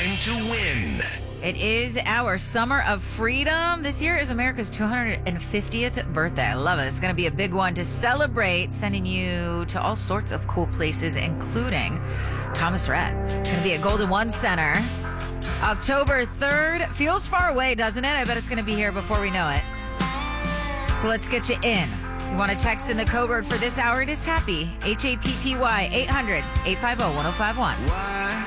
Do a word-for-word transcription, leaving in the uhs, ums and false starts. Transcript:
time to win. It is our Summer of Freedom. This year is America's two hundred fiftieth birthday. I love it. It's going to be a big one to celebrate, sending you to all sorts of cool places, including Thomas Rhett. It's going to be at Golden One Center. October third. Feels far away, doesn't it? I bet it's going to be here before we know it. So let's get you in. You want to text in the code word for this hour? It is HAPPY, H A P P Y, eight hundred, eight five zero, one zero five one. Why?